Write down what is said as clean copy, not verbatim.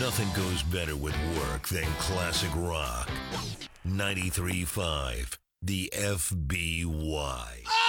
Nothing goes better with work than classic rock. 93.5, the FBY.